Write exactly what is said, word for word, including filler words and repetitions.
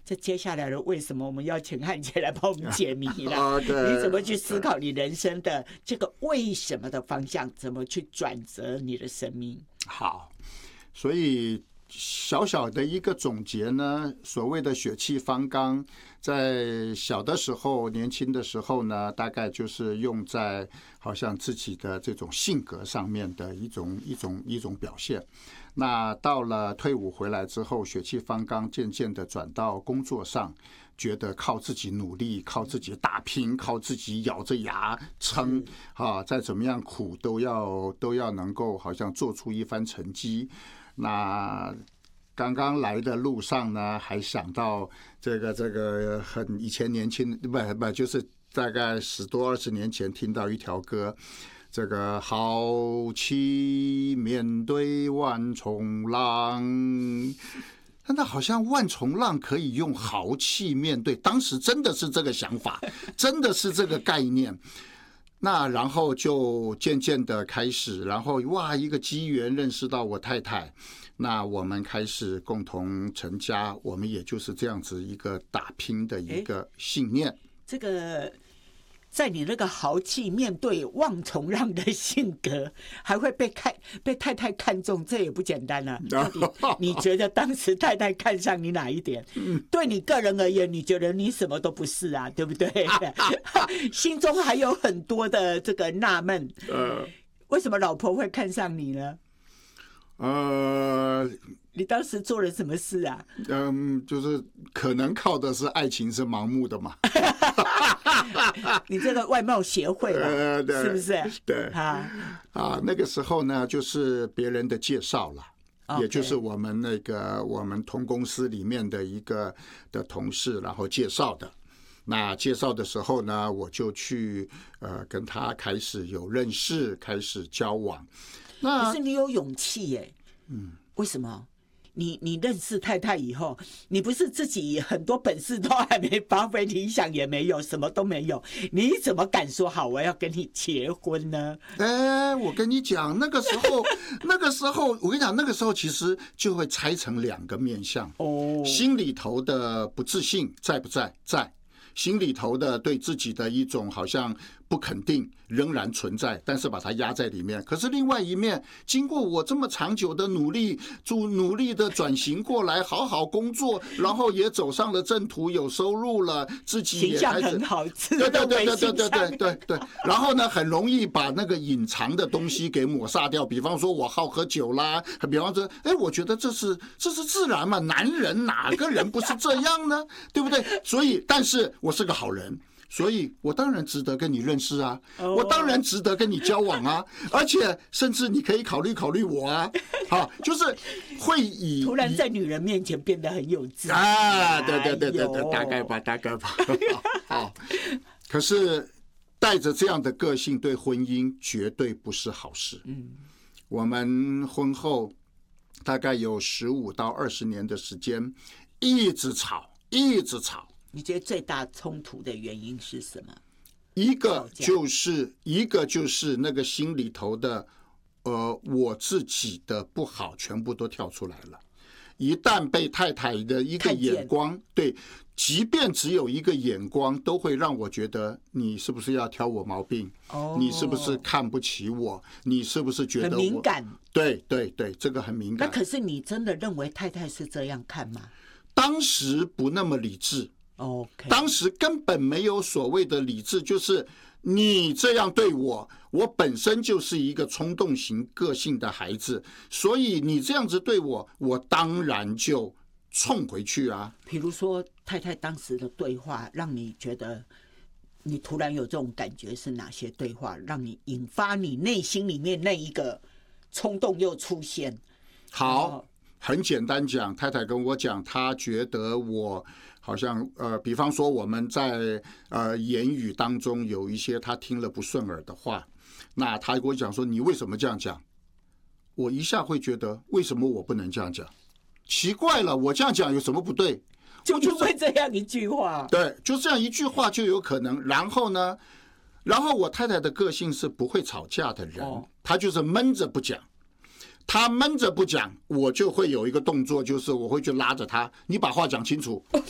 这接下来的为什么我们要请汉姐来帮我们解谜了？ 啊、 你怎么去思考你人生的这个为什么的方向？怎么去转折你的生命？ 好，所以小小的一个总结呢，所谓的血气方刚，在小的时候、年轻的时候呢，大概就是用在好像自己的这种性格上面的一种一种一种表现。那到了退伍回来之后，血气方刚渐渐的转到工作上，觉得靠自己努力，靠自己打拼，靠自己咬着牙撑啊，再怎么样苦都要都要能够好像做出一番成绩。那刚刚来的路上呢，还想到这个这个很以前年轻不不就是大概十多二十年前听到一条歌。这个豪气面对万重浪，但那好像万重浪可以用豪气面对，当时真的是这个想法，真的是这个概念。那然后就渐渐的开始，然后哇，一个机缘认识到我太太，那我们开始共同成家，我们也就是这样子一个打拼的一个信念。 这个。在你那个豪气面对望重浪的性格，还会被看被太太看中，这也不简单啊。到底你觉得当时太太看上你哪一点？对你个人而言，你觉得你什么都不是啊，对不对？心中还有很多的这个纳闷。为什么老婆会看上你呢？ 呃， 你当时做了什么事啊？ 嗯，就是可能靠的是爱情是盲目的嘛。 你这个外貌协会了，呃、是不是？ 对啊，啊，那个时候呢，就是别人的介绍了。Okay. 也就是我们那个我们同公司里面的一个的同事，然后介绍的。那介绍的时候呢，我就去呃跟他开始有认识，开始交往。那可是你有勇气耶，嗯，为什么？你你认识太太以后，你不是自己很多本事都还没发挥，理想也没有，什么都没有，你怎么敢说好我要跟你结婚呢？ 哎，我跟你讲，那个时候，那个时候，我跟你讲，那个时候其实就会拆成两个面向哦，心里头的不自信在不在？在。心里头的对自己的一种好像不肯定仍然存在，但是把它压在里面。可是另外一面，经过我这么长久的努力，就努力的转型过来，好好工作，然后也走上了正途，有收入了，自己也开始形象很好， 对对对对对对对对对。然后呢，很容易把那个隐藏的东西给抹杀掉。比方说我好喝酒啦，比方说，哎，我觉得这是这是自然嘛，男人哪个人不是这样呢？对不对？所以，但是我是个好人。所以我当然值得跟你认识啊，我当然值得跟你交往啊，而且甚至你可以考虑考虑我啊，好，就是会以突然在女人面前变得很有自信啊，对对对对对，大概吧，大概吧，好，可是带着这样的个性对婚姻绝对不是好事。嗯，我们婚后大概有十五到二十年的时间，一直吵，一直吵。 你觉得最大冲突的原因是什么？ 一个就是一个就是那个心里头的，呃，我自己的不好全部都跳出来了。一旦被太太的一个眼光，对，即便只有一个眼光，都会让我觉得你是不是要挑我毛病？哦，你是不是看不起我？你是不是觉得我很敏感？ 对对对，这个很敏感。 那可是你真的认为太太是这样看吗？ 当时不那么理智。 Okay. 当时根本没有所谓的理智，就是你这样对我，我本身就是一个冲动型个性的孩子，所以你这样子对我，我当然就冲回去啊。 比如说太太当时的对话，让你觉得你突然有这种感觉，是哪些对话让你引发你内心里面那一个冲动又出现？ 好，很简单讲，太太跟我讲，她觉得我好像呃，比方说我们在呃言语当中有一些她听了不顺耳的话，那她跟我讲说，你为什么这样讲？我一下会觉得，为什么我不能这样讲？奇怪了，我这样讲有什么不对？ 就就会这样一句话， 对，就这样一句话就有可能。然后呢，然后我太太的个性是不会吵架的人，哦、她就是闷着不讲。他闷着不讲，我就会有一个动作，就是我会去拉着他，你把话讲清楚，